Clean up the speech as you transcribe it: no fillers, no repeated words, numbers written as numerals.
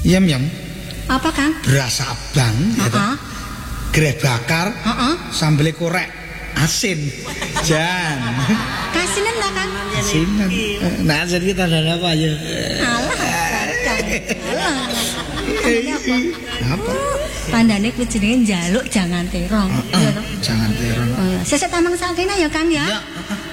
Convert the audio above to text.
Yam. Apa, Kang? Beras abang, greh bakar, sambel korek, asin. Jan. Kasinan lah, Kang. Kasinan. Nah, jadi kita ada apa ya? Apa? Tandane kuwi jenenge njaluk jangan terong. Jangan terong. Sesek tamang sakene ya, Kang ya. Ya.